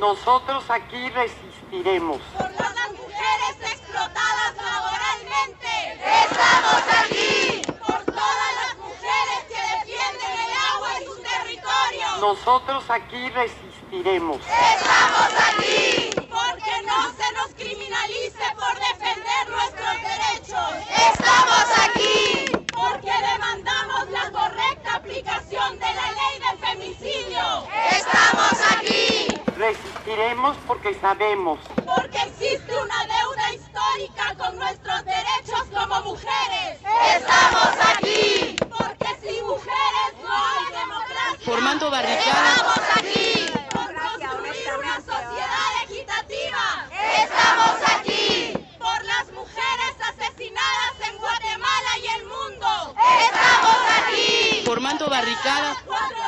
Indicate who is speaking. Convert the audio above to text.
Speaker 1: Nosotros aquí resistiremos.
Speaker 2: Por las mujeres explotadas laboralmente.
Speaker 3: ¡Estamos aquí!
Speaker 2: Por todas las mujeres que defienden el agua y su territorio.
Speaker 1: Nosotros aquí resistiremos.
Speaker 3: ¡Estamos aquí!
Speaker 2: Porque no se nos criminalice por defender nuestros derechos.
Speaker 3: ¡Estamos aquí!
Speaker 2: Porque demandamos la correcta aplicación de la ley del femicidio.
Speaker 3: ¡Estamos aquí!
Speaker 1: Resistiremos porque sabemos.
Speaker 2: Porque existe una deuda histórica con nuestros derechos como mujeres.
Speaker 3: ¡Estamos aquí!
Speaker 2: Porque sin mujeres no hay democracia.
Speaker 4: Formando barricadas.
Speaker 3: ¡Estamos aquí!
Speaker 2: Por construir una sociedad equitativa.
Speaker 3: ¡Estamos aquí!
Speaker 2: Por las mujeres asesinadas en Guatemala y el mundo.
Speaker 3: ¡Estamos aquí!
Speaker 4: Formando barricadas.